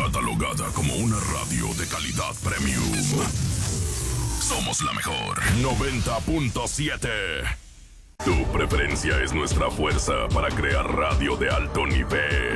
catalogada como una radio de calidad premium. Somos la mejor 90.7. Tu preferencia es nuestra fuerza para crear radio de alto nivel.